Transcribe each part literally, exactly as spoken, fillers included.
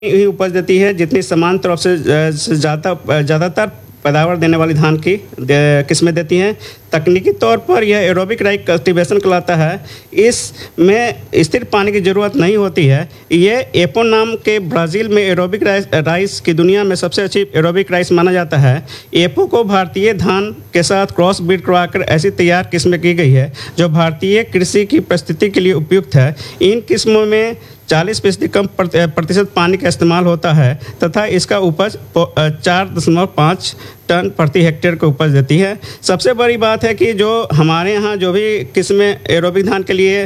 ही उपज देती है जितनी समान तौर से ज़्यादा ज़्यादातर पैदावार देने वाली धान की किस्में देती हैं। तकनीकी तौर पर यह एरोबिक राइस कल्टीवेशन कहलाता है। इसमें स्थिर पानी की ज़रूरत नहीं होती है। ये एपो नाम के ब्राज़ील में एरोबिक राइस राइस की दुनिया में सबसे अच्छी एरोबिक राइस माना जाता है। एपो को भारतीय धान के साथ क्रॉस ब्रीड करवाकर ऐसी तैयार किस्में की गई है जो भारतीय कृषि की परिस्थिति के लिए उपयुक्त है। इन किस्मों में चालीस फीसदी कम प्रतिशत पानी का इस्तेमाल होता है तथा इसका उपज चार दशमलव पाँच टन प्रति हेक्टेयर को उपज देती है। सबसे बड़ी बात है कि जो हमारे यहाँ जो भी किस्में एरोबिक धान के लिए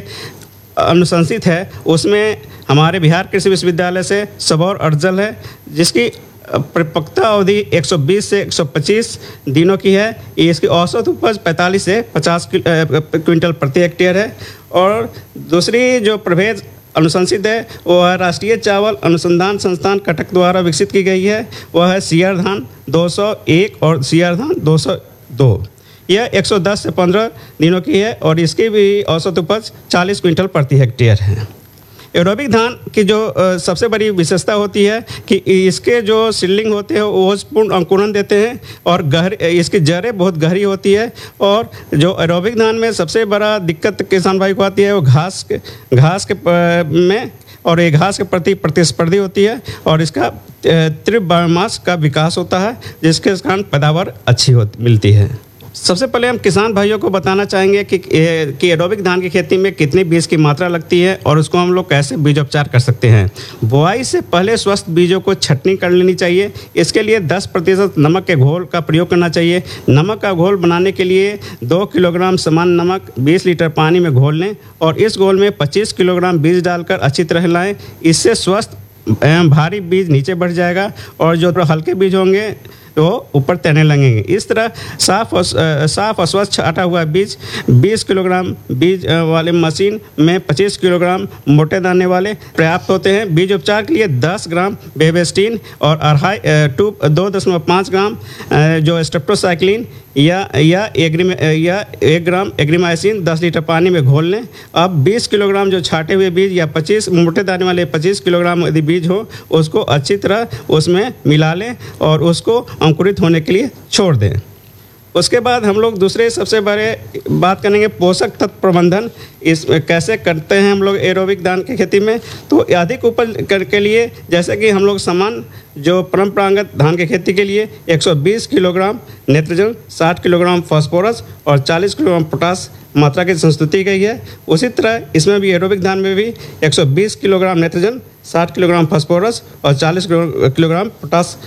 अनुशंसित है उसमें हमारे बिहार कृषि विश्वविद्यालय से सबौर अर्जल है जिसकी परिपक्वता अवधि एक सौ बीस से एक सौ पच्चीस दिनों की है। इसकी औसत उपज पैंतालीस से पचास क्विंटल प्रति हेक्टेयर है। और दूसरी जो प्रभेद अनुशंसित है वह है राष्ट्रीय चावल अनुसंधान संस्थान कटक द्वारा विकसित की गई है। वह है सीआर धान दो सौ एक और सीआर धान दो सौ दो। यह एक सौ दस से पंद्रह दिनों की है और इसकी भी औसत उपज चालीस क्विंटल प्रति हेक्टेयर है। एरोबिक धान की जो सबसे बड़ी विशेषता होती है कि इसके जो सीडलिंग होते हैं वो पूर्ण अंकुरण देते हैं और गहर इसकी जड़ें बहुत गहरी होती है। और जो एरोबिक धान में सबसे बड़ा दिक्कत किसान भाई को आती है वो घास के घास के में और ये घास के प्रति प्रतिस्पर्धी होती है और इसका तीव्र बायोमास का विकास होता है जिसके कारण पैदावार अच्छी होती मिलती है। सबसे पहले हम किसान भाइयों को बताना चाहेंगे कि कि एरोबिक धान की खेती में कितनी बीज की मात्रा लगती है और उसको हम लोग कैसे बीजोपचार कर सकते हैं। बुआई से पहले स्वस्थ बीजों को छटनी कर लेनी चाहिए। इसके लिए दस प्रतिशत नमक के घोल का प्रयोग करना चाहिए। नमक का घोल बनाने के लिए दो किलोग्राम समान नमक बीस लीटर पानी में घोल लें और इस घोल में पच्चीस किलोग्राम बीज डालकर अच्छी तरह हिलाएं। इससे स्वस्थ एवं भारी बीज नीचे बढ़ जाएगा और जो हल्के बीज होंगे तो ऊपर तैरने लगेंगे। इस तरह साफ और साफ और स्वच्छ आटा हुआ बीज बीस किलोग्राम बीज वाले मशीन में पच्चीस किलोग्राम मोटे दाने वाले पर्याप्त होते हैं। बीज उपचार के लिए दस ग्राम बेबेस्टीन और अढ़ाई टू दो दशमलव पाँच ग्राम जो स्ट्रेप्टोसाइक्लिन या या एग्री या एक ग्राम एग्रीमाइसिन दस लीटर पानी में घोल लें। अब बीस किलोग्राम जो छाटे हुए बीज या पच्चीस मोटे दाने वाले पच्चीस किलोग्राम यदि बीज हो उसको अच्छी तरह उसमें मिला लें और उसको अंकुरित होने के लिए छोड़ दें। उसके बाद हम लोग दूसरे सबसे बड़े बात करेंगे पोषक तत्व प्रबंधन। इस कैसे करते हैं हम लोग एरोबिक धान की खेती में। तो अधिक उपज के लिए जैसे कि हम लोग समान जो परंपरागत धान की खेती के लिए एक सौ बीस किलोग्राम नाइट्रोजन, साठ किलोग्राम फास्फोरस और चालीस किलोग्राम पोटास मात्रा की संस्तुति गई है। उसी तरह इसमें भी एरोबिक धान में भी एक सौ बीस किलोग्राम नाइट्रोजन, साठ किलोग्राम फास्फोरस और चालीस किलोग्राम पोटास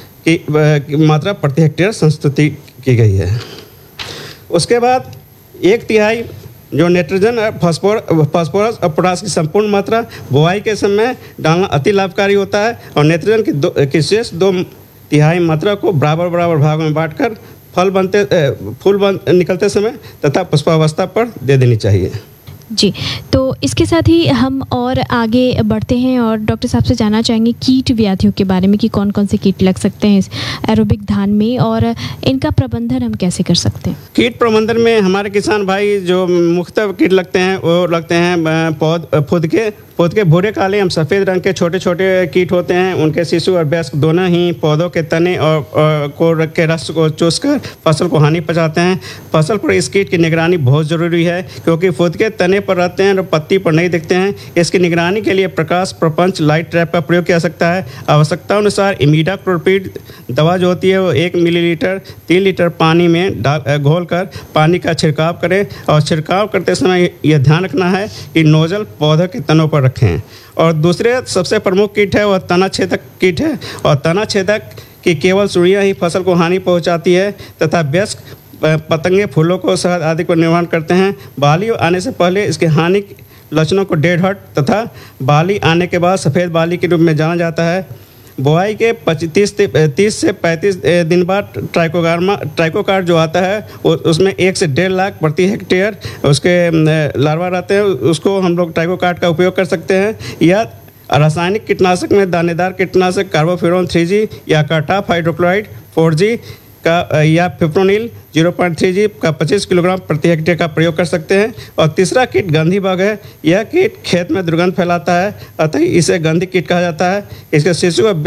की मात्रा प्रति हेक्टेयर संस्तुति की गई है। उसके बाद एक तिहाई जो नाइट्रोजन और फास्फोर फास्फोरस और पोटास की संपूर्ण मात्रा बुआई के समय डालना अति लाभकारी होता है और नाइट्रोजन की दो की शेष दो तिहाई मात्रा को बराबर बराबर भाग में बांटकर फल बनते फूल बन निकलते समय तथा पुष्पावस्था पर दे देनी चाहिए। जी, तो इसके साथ ही हम और आगे बढ़ते हैं और डॉक्टर साहब से जानना चाहेंगे कीट व्याधियों के बारे में कि कौन कौन से कीट लग सकते हैं इस एरोबिक धान में और इनका प्रबंधन हम कैसे कर सकते हैं। कीट प्रबंधन में हमारे किसान भाई जो मुख्यतः कीट लगते हैं वो लगते हैं पौध फुद के पौध के भूरे काले एवं सफ़ेद रंग के छोटे छोटे कीट होते हैं। उनके शिशु और वयस्क दोनों ही पौधों के तने और, और को रख के रस को चूसकर फसल को हानि पहुंचाते हैं। फसल पर इस कीट की निगरानी बहुत ज़रूरी है क्योंकि फुद के तने पर रहते हैं और पत्ती पर नहीं दिखते हैं। इसकी निगरानी के लिए प्रकाश प्रपंच लाइट ट्रैप का प्रयोग किया सकता है। आवश्यकता अनुसार इमीडाक्लोप्रिड दवा जो होती है वो एक मिलीलीटर तीन लीटर पानी में डाल घोल कर पानी का छिड़काव करें और छिड़काव करते समय यह ध्यान रखना है कि नोजल पौधे के तनों पर रखें। और दूसरे सबसे प्रमुख कीट है वह तना छेदक कीट है और तना छेदक की केवल सुड़ियाँ ही फसल को हानि पहुंचाती है तथा वयस्क पतंगे फूलों को शहद आदि को निर्माण करते हैं। बाली आने से पहले इसके हानि लक्षणों को डेड हट तथा बाली आने के बाद सफ़ेद बाली के रूप में जाना जाता है। बुआई के पच्चीस तीस से पैंतीस दिन बाद ट्राइकोगार्मा ट्राइकोकार्ड जो आता है उसमें एक से डेढ़ लाख प्रति हेक्टेयर उसके लार्वा रहते हैं। उसको हम लोग ट्राइकोकार्ड का उपयोग कर सकते हैं या रासायनिक कीटनाशक में दानेदार कीटनाशक कार्बोफ्यूरॉन थ्री जी या कार्टाफ हाइड्रोक्लोराइड फोर जी का या fipronil zero point three G का पच्चीस किलोग्राम प्रति हेक्टेयर का प्रयोग कर सकते हैं। और तीसरा कीट गंधी बग है। यह कीट खेत में दुर्गंध फैलाता है, अतः इसे गंधी कीट कहा जाता है। इसके शिशु